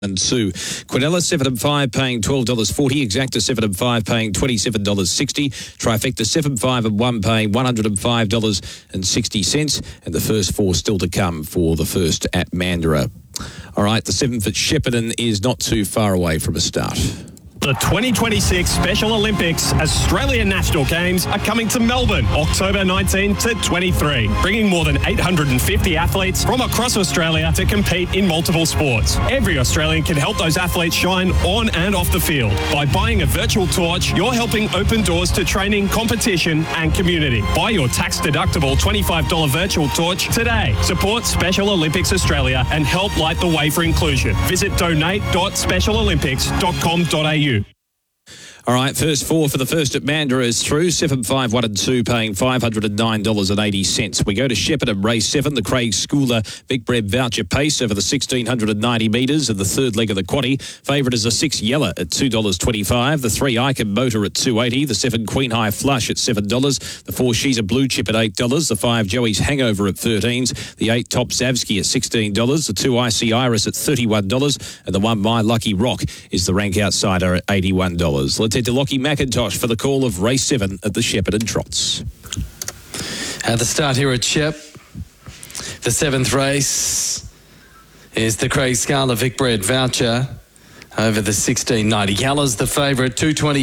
and Sue. Quinella 7 and 5 paying $12.40. Exacta 7 and 5 paying $27.60. Trifecta 7, 5 and 1 paying $105.60. And the first four still to come for the first at Mandurah. All right, the 7th at Shepparton is not too far away from a start. The 2026 Special Olympics Australian National Games are coming to Melbourne, October 19 to 23, bringing more than 850 athletes from across Australia to compete in multiple sports. Every Australian can help those athletes shine on and off the field. By buying a virtual torch, you're helping open doors to training, competition and community. Buy your tax-deductible $25 virtual torch today. Support Special Olympics Australia and help light the way for inclusion. Visit donate.specialolympics.com.au. All right, first four for the first at Mandurah is through. 7, 5, 1 and 2 paying $509.80. We go to Shepparton, race 7, the Craig Schooler Vic Bred voucher pace over the 1,690 metres and the third leg of the quaddie. Favourite is the 6 Yeller at $2.25, the 3 Icon Motor at $2.80, the 7 Queen High Flush at $7, the 4 She's a Blue Chip at $8, the 5 Joey's Hangover at $13, the 8 Top Zavsky at $16, the 2 IC Iris at $31, and the 1 My Lucky Rock is the rank outsider at $81. Let's head to Lockie McIntosh for the call of race 7 at the Shepparton Trots. At the start here at Shep, the 7th race is the Craig Schooler Vic Bred voucher over the 1690. Yellow's the favourite,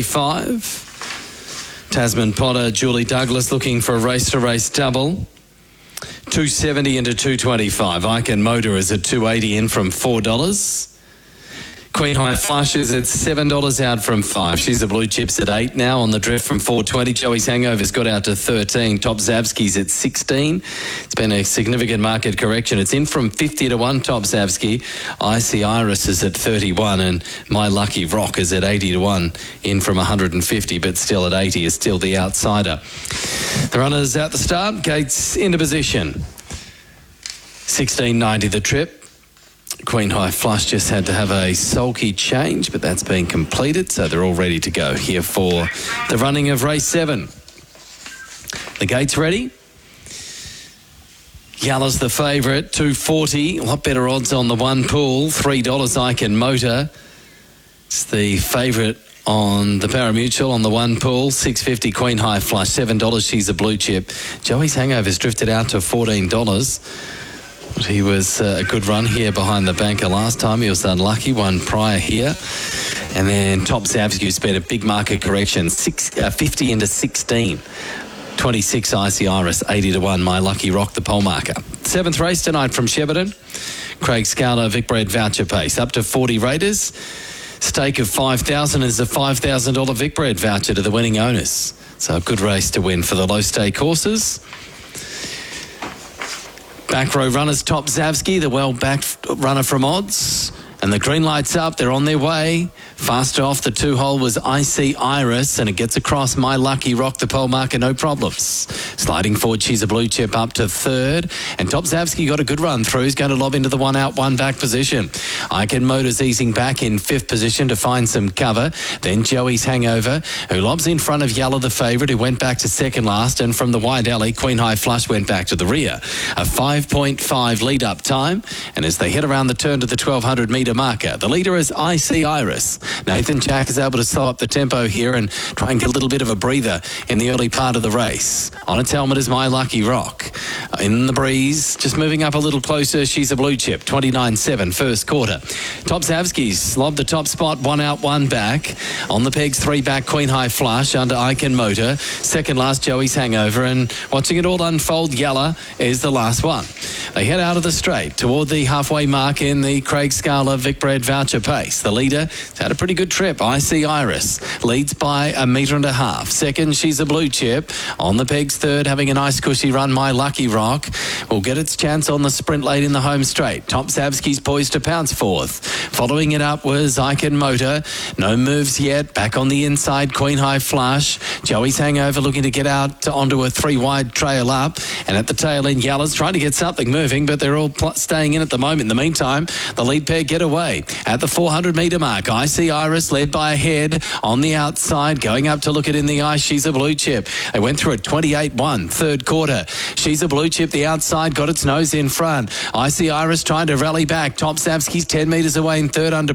$2.25. Tasman Potter, Julie Douglas looking for a race-to-race double. $2.70 into $2.25. Icon Motor is at $2.80 in from $4. Queen High Flush is at $7 out from $5. She's a Blue Chips at $8 now on the drift from $4.20. Joey's Hangover's got out to $13. Top Zavsky's at $16. It's been a significant market correction. It's in from $50 to $1. Top Zavsky. IC Iris is at $31 and My Lucky Rock is at $80 to $1. In from $150, but still at $80 is still the outsider. The runners at the start. Gates into position. 1690 the trip. Queen High Flush just had to have a sulky change, but that's been completed, so they're all ready to go here for the running of race 7. The gate's ready. Yellow's the favourite, $2.40. A lot better odds on the 1 pool. $3 Icon Motor. It's the favourite on the Paramutual on the 1 pool. $6.50 Queen High Flush. $7 She's a Blue Chip. Joey's Hangover's drifted out to $14. He was a good run here behind the banker last time. He was unlucky, one prior here. And then Top Zavsky's been a big market correction, 50 into 16. 26 IC Iris, 80 to 1. My Lucky Rock, the pole marker. 7th race tonight from Shepparton. Craig Schooler Vic Bred voucher pace, up to 40 raters. Stake of $5,000 is a $5,000 Vic Bred voucher to the winning owners. So a good race to win for the low stake horses. Back row runners, Top Zavsky, the well-backed runner from odds. And the green light's up, they're on their way. Faster off the 2-hole was IC Iris, and it gets across My Lucky Rock, the pole marker, no problems. Sliding forward, She's a Blue Chip up to 3rd. And Top Zavsky got a good run through. He's going to lob into the 1 out, 1 back position. Icon Motor's easing back in 5th position to find some cover. Then Joey's Hangover, who lobs in front of Yellow, the favourite, who went back to 2nd last. And from the wide alley, Queen High Flush went back to the rear. A 5.5 lead-up time. And as they head around the turn to the 1,200 metre marker, the leader is IC Iris. Nathan Jack is able to slow up the tempo here and try and get a little bit of a breather in the early part of the race. On its helmet is My Lucky Rock. In the breeze, just moving up a little closer, She's a Blue Chip, 29.7 first quarter. Top Zavsky's lobbed the top spot, 1 out, 1 back. On the pegs, 3 back, Queen High Flush under Icon Motor. 2nd last, Joey's Hangover, and watching it all unfold, Yella is the last one. They head out of the straight toward the halfway mark in the Craig Schooler Vic Bred voucher pace. The leader has had a pretty good trip. IC Iris leads by 1.5 metres. 2nd, She's a Blue Chip. On the pegs, 3rd, having a nice cushy run, My Lucky Rock will get its chance on the sprint late in the home straight. Top Zavsky's poised to pounce 4th. Following it up was Icon Motor. No moves yet. Back on the inside, Queen High Flush. Joey's Hangover looking to get out onto a 3-wide trail up. And at the tail end, Yellow's trying to get something moving, but they're all staying in at the moment. In the meantime, the lead pair get away. At the 400 metre mark, IC Iris led by a head on the outside, going up to look it in the eye. She's a Blue Chip. They went through it 28-1, 3rd quarter. She's a Blue Chip, the outside, got its nose in front. IC Iris trying to rally back. Top Zavsky's 10 metres away in 3rd under